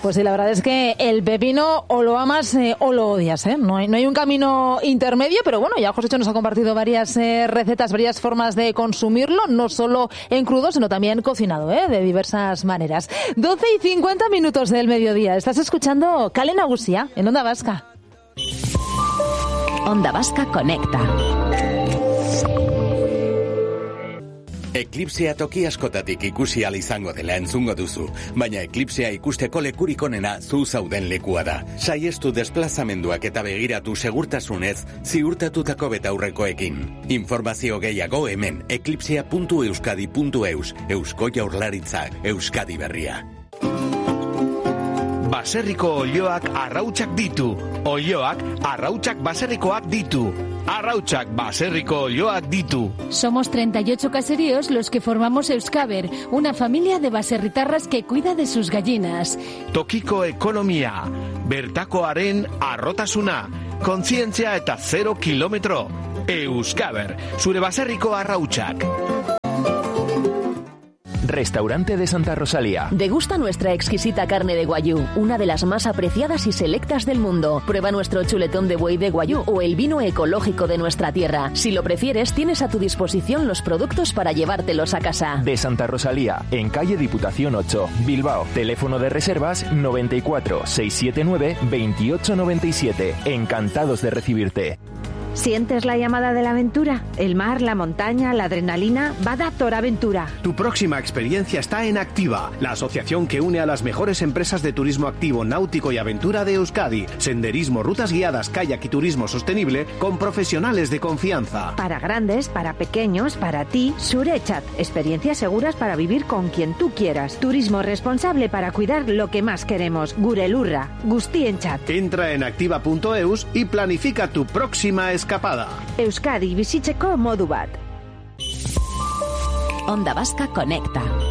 Pues sí, la verdad es que el pepino o lo amas o lo odias, ¿eh? No hay un camino intermedio, pero bueno, ya Josécho nos ha compartido varias recetas, varias formas de consumirlo, no solo en crudo, sino también cocinado, de diversas maneras. 12:50 del mediodía. Estás escuchando Kale Nagusia en Onda Vasca. Onda Vasca Conecta. Eklipsea toki askotatik ikusi ahal izango dela entzungo duzu, baina eklipsea ikusteko lekurik onena zu zauden lekua da. Saiestu desplazamenduak eta begiratu segurtasunez ziurtatutako betaurrekoekin. Informazio gehiago hemen eklipsea.euskadi.eus. Eusko Jaurlaritzak, Euskadi berria. Baserriko olioak arrautsak ditu. Olioak arrautsak baserrikoak ditu. Arrautsak baserriko olioak ditu. Somos 38 caseríos los que formamos Euskaber, una familia de baserritarras que cuida de sus gallinas. Tokiko ekonomia, bertakoaren arrotasuna, kontzientzia eta 0 kilometro. Euskaber, zure baserriko arrautsak. Restaurante de Santa Rosalía. Degusta nuestra exquisita carne de guayú, una de las más apreciadas y selectas del mundo. Prueba nuestro chuletón de buey de guayú o el vino ecológico de nuestra tierra. Si lo prefieres, tienes a tu disposición los productos para llevártelos a casa. De Santa Rosalía, en calle Diputación 8, Bilbao. Teléfono de reservas 94 679 2897. Encantados de recibirte. ¿Sientes la llamada de la aventura? El mar, la montaña, la adrenalina. Bada Toraventura. Tu próxima experiencia está en Activa, la asociación que une a las mejores empresas de turismo activo, náutico y aventura de Euskadi. Senderismo, rutas guiadas, kayak y turismo sostenible con profesionales de confianza. Para grandes, para pequeños, para ti, Surechat. Experiencias seguras para vivir con quien tú quieras. Turismo responsable para cuidar lo que más queremos. Gurelurra, Guztienchat. Entra en activa.eus y planifica tu próxima escapada. Euskadi bizitzeko modu bat. Onda Vasca Conecta.